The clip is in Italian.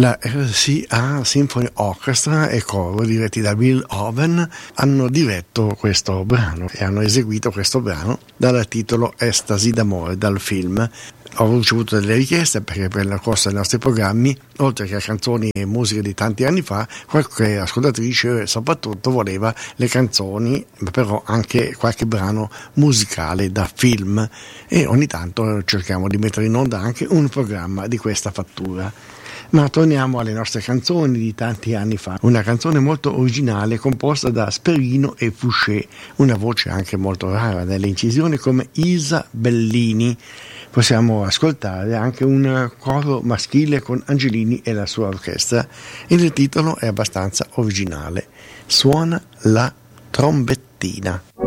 La RCA Symphony Orchestra e coro diretti da Bill Owen hanno diretto questo brano e hanno eseguito questo brano dal titolo Estasi d'amore, dal film. Ho ricevuto delle richieste perché per il corso dei nostri programmi, oltre che a canzoni e musiche di tanti anni fa, qualche ascoltatrice soprattutto voleva le canzoni, ma però anche qualche brano musicale da film, e ogni tanto cerchiamo di mettere in onda anche un programma di questa fattura. Ma torniamo alle nostre canzoni di tanti anni fa. Una canzone molto originale composta da Sperino e Fouché, una voce anche molto rara nelle incisioni come Isa Bellini. Possiamo ascoltare anche un coro maschile con Angelini e la sua orchestra. Il titolo è abbastanza originale. Suona la trombettina.